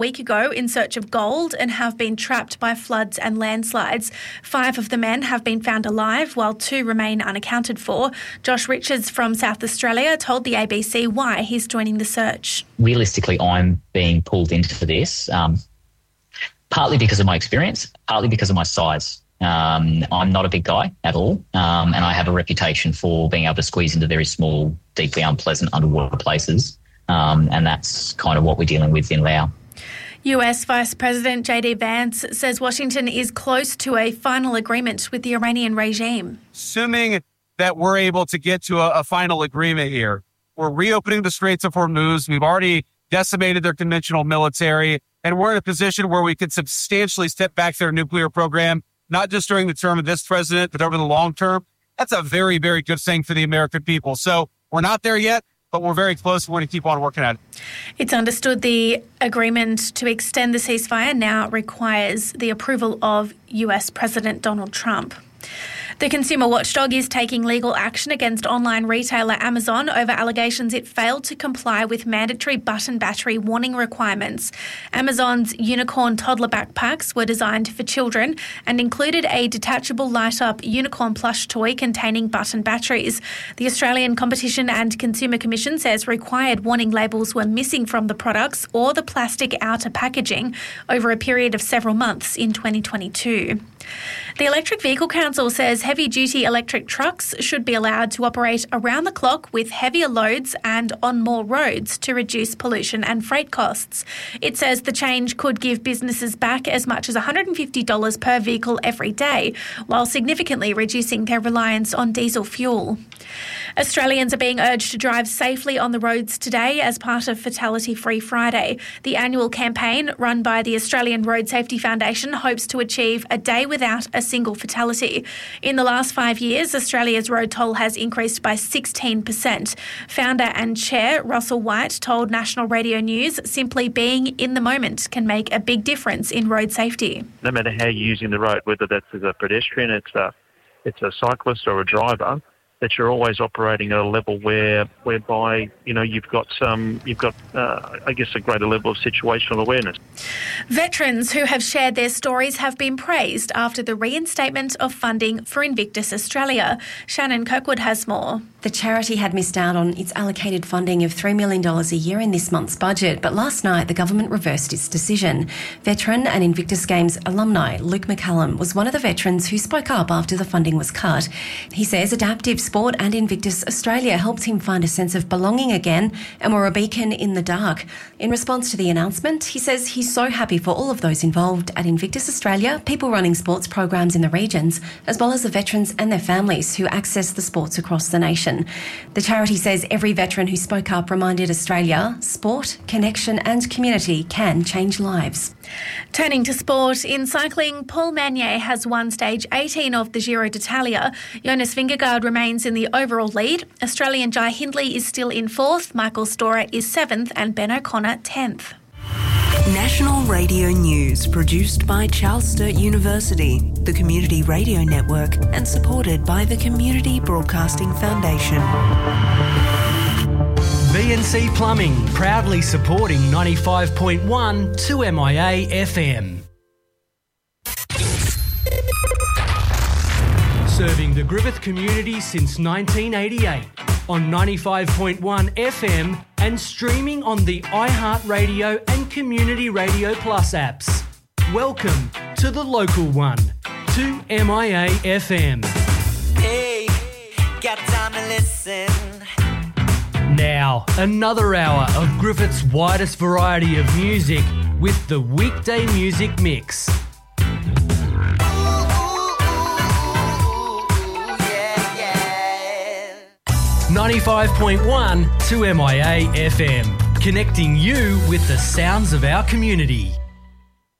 week ago in search of gold and have been trapped by floods and landslides. 5 of the men have been found alive, while 2 remain unaccounted for. Josh Richards from South Australia told the ABC why he's joining the search. Realistically, I'm being pulled into this partly because of my experience, partly because of my size. I'm not a big guy at all, and I have a reputation for being able to squeeze into very small, deeply unpleasant underwater places, and that's kind of what we're dealing with in Laos. US Vice President J.D. Vance says Washington is close to a final agreement with the Iranian regime. Assuming that we're able to get to a final agreement here, we're reopening the Straits of Hormuz. We've already decimated their conventional military, and we're in a position where we could substantially step back their nuclear program, not just during the term of this president, but over the long term. That's a very, very good thing for the American people. So we're not there yet, but we're very close. We're going to keep on working at it. It's understood the agreement to extend the ceasefire now requires the approval of US President Donald Trump. The consumer watchdog is taking legal action against online retailer Amazon over allegations it failed to comply with mandatory button battery warning requirements. Amazon's unicorn toddler backpacks were designed for children and included a detachable light-up unicorn plush toy containing button batteries. The Australian Competition and Consumer Commission says required warning labels were missing from the products or the plastic outer packaging over a period of several months in 2022. The Electric Vehicle Council says heavy-duty electric trucks should be allowed to operate around the clock with heavier loads and on more roads to reduce pollution and freight costs. It says the change could give businesses back as much as $150 per vehicle every day, while significantly reducing their reliance on diesel fuel. Australians are being urged to drive safely on the roads today as part of Fatality Free Friday. The annual campaign, run by the Australian Road Safety Foundation, hopes to achieve a day without a single fatality. In the last 5 years, Australia's road toll has increased by 16%. Founder and chair Russell White told National Radio News simply being in the moment can make a big difference in road safety. No matter how you're using the road, whether that's as a pedestrian, it's a cyclist or a driver, that you're always operating at a level whereby you've got I guess a greater level of situational awareness. Veterans who have shared their stories have been praised after the reinstatement of funding for Invictus Australia. Shannon Kirkwood has more. The charity had missed out on its allocated funding of $3 million a year in this month's budget, but last night the government reversed its decision. Veteran and Invictus Games alumni Luke McCallum was one of the veterans who spoke up after the funding was cut. He says Adaptive Sport and Invictus Australia helped him find a sense of belonging again and were a beacon in the dark. In response to the announcement, he says he's so happy for all of those involved at Invictus Australia, people running sports programs in the regions, as well as the veterans and their families who access the sports across the nation. The charity says every veteran who spoke up reminded Australia sport, connection and community can change lives. Turning to sport, in cycling, Paul Magnier has won stage 18 of the Giro d'Italia. Jonas Vingegaard remains in the overall lead. Australian Jai Hindley is still in 4th, Michael Storer is 7th and Ben O'Connor 10th. National Radio News, produced by Charles Sturt University, the Community Radio Network, and supported by the Community Broadcasting Foundation. VNC Plumbing, proudly supporting 95.1 2MIA FM. Serving the Griffith community since 1988 on 95.1 FM and streaming on the iHeartRadio and Community Radio Plus apps. Welcome to the local one, 2MIA FM. Hey, got time to listen. Now, another hour of Griffith's widest variety of music with the Weekday Music Mix. 95.1 2MIA FM, connecting you with the sounds of our community.